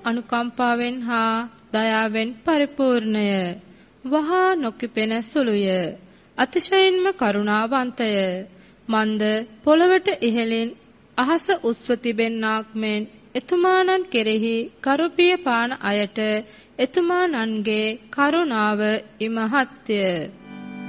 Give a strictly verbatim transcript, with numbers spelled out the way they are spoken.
අනුකම්පාවෙන් හා දයාවෙන් පරිපූර්ණය. වහා නොකිපෙන සුළුය. අතිශයින්ම කරුණාවන්තය. මන්ද පොළවට ඉහළින් අහස උස්ව තිබෙන්නාක් මෙන් එතුමානන් කෙරෙහි කරුපිය පාන අයට එතුමානන්ගේ කරුණාව ඉමහත්ය.